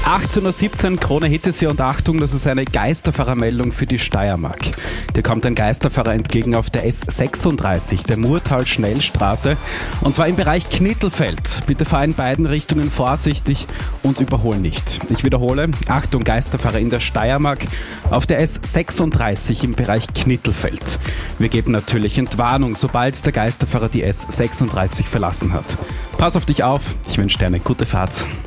18.17 Uhr, Krone Hit ist hier und Achtung, das ist eine Geisterfahrermeldung für die Steiermark. Dir kommt ein Geisterfahrer entgegen auf der S36, der Murtal-Schnellstraße, und zwar im Bereich Knittelfeld. Bitte fahr in beiden Richtungen vorsichtig und überhol nicht. Ich wiederhole, Achtung, Geisterfahrer in der Steiermark auf der S36 im Bereich Knittelfeld. Wir geben natürlich Entwarnung, sobald der Geisterfahrer die S36 verlassen hat. Pass auf dich auf, ich wünsche dir eine gute Fahrt.